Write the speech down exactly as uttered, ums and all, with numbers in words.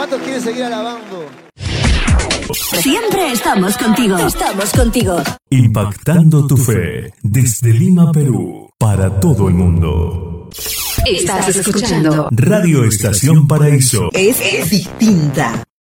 ¿Cuántos quieren seguir alabando? Siempre estamos contigo. Estamos contigo. Impactando tu fe desde Lima, Perú, para todo el mundo. Estás escuchando Radio Estación Paraíso. Es, es distinta.